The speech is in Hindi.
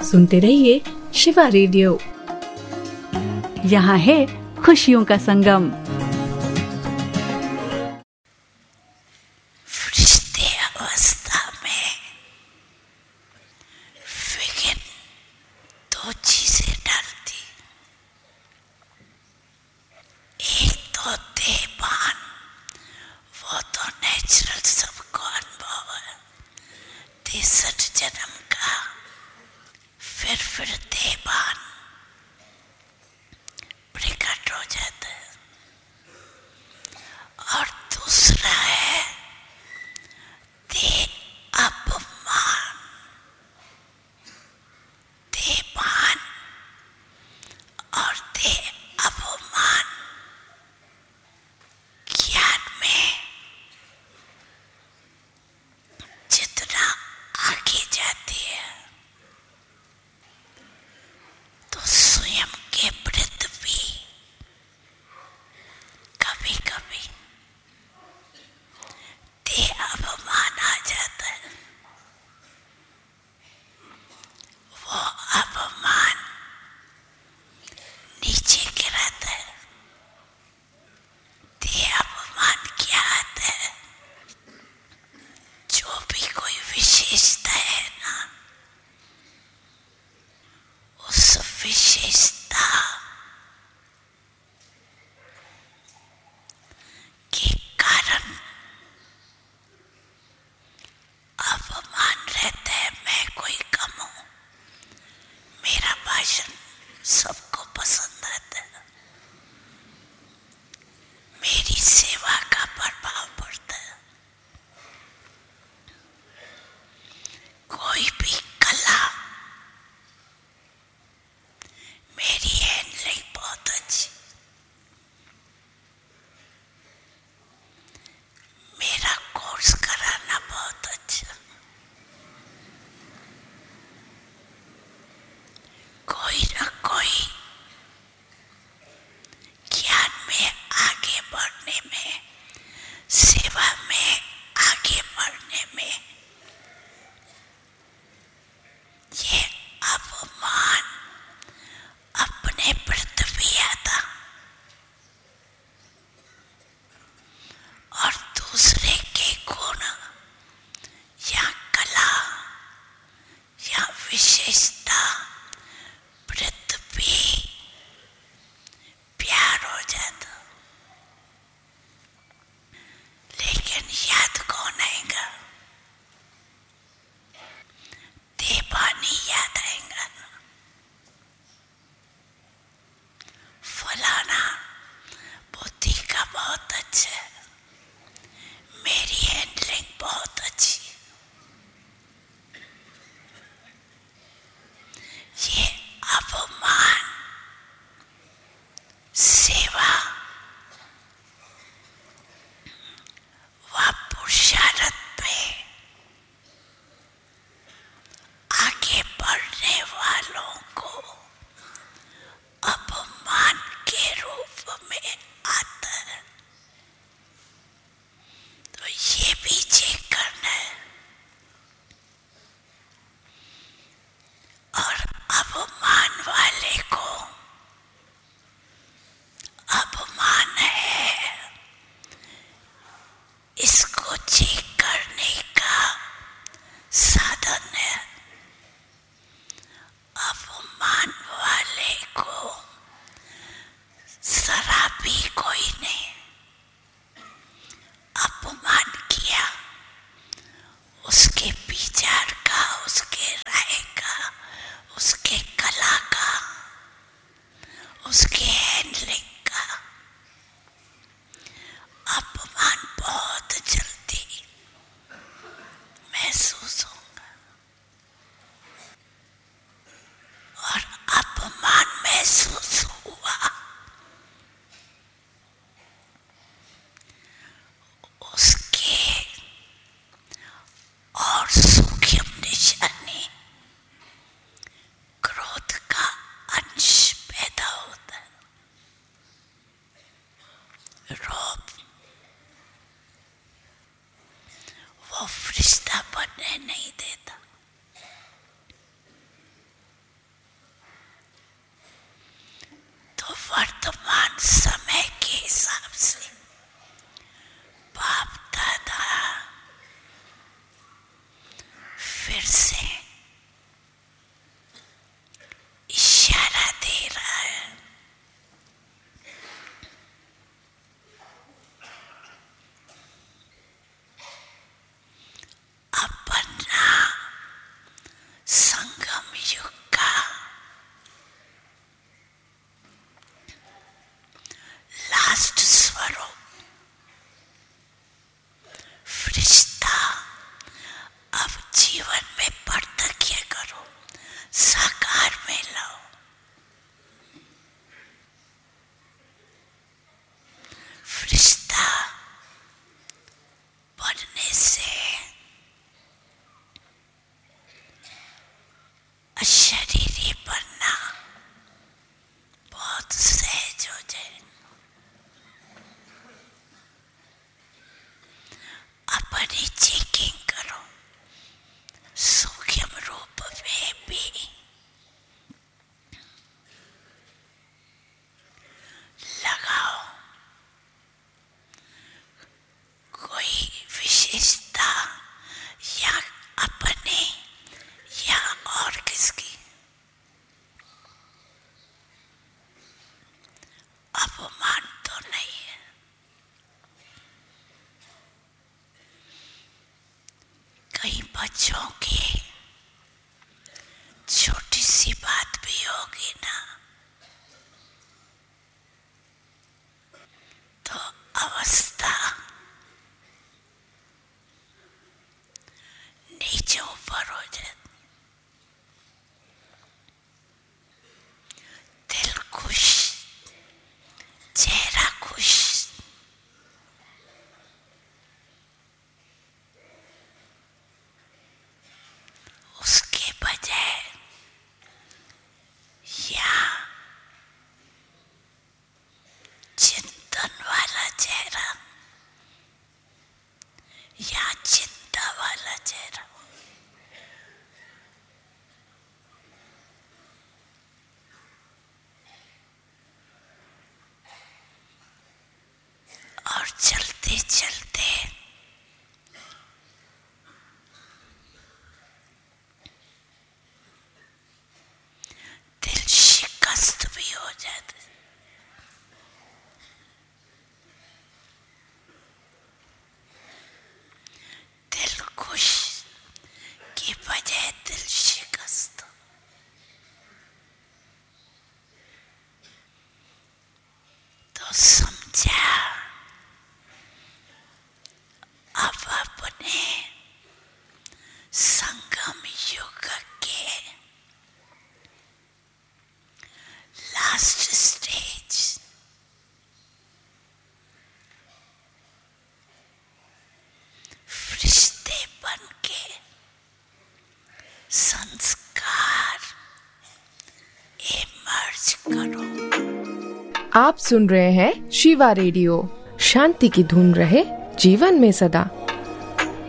सुनते रहिए शिवा रेडियो। यहाँ है खुशियों का संगम। सबको पसंद आता है, मेरी सेवा का प्रभाव पड़ता है। कोई भी कला, मेरी हैंडलिंग बहुत अच्छी, मेरा कोर्स कराना बहुत अच्छा, कोई न कोई ज्ञान में आगे बढ़ने में, सेवा में आगे बढ़ने में ये अपमान अपने पृथ्वी आता और दूसरे के गुण या कला या विशेषता पृथ्वी प्यार हो जाता। लेकिन याद कौन आएगा? देवानी याद आएगा। फलाना बुद्धि का बहुत अच्छा है, मेरी हैंडलिंग बहुत अच्छी है। बच्चों की छोटी सी बात भी होगी ना, तो अवस्था नीचे ऊपर हो जाती, दिल खुश, चेहरा खुश, उसके बजाय या चिंतन वाला चेहरा या चिंता वाला चेहरा, और चलते चलते दिल शिकस्त भी हो जाता, दिल खुश की बजाय दिल शिकस्त। तो समझा अब अपने संगम युग के लास्ट स्टेज, फरिश्ते बन के संस्कार इमर्ज करो। आप सुन रहे हैं शिवा रेडियो। शांति की धुन रहे जीवन में सदा।